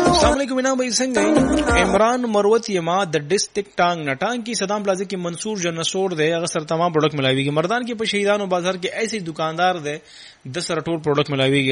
अस्सलाम वालेकुम इनाम भाई څنګه عمران مروت یما د ډیسټریکټ ټانګ نټانګ کی صدام پلازا کی منصور جنسور دے اگر سر تمام پروڈکٹ ملاوی گی مردان کے شہیدان و بازار کے ایسے دکاندار دے 10 سر ټول پروڈکٹ ملاوی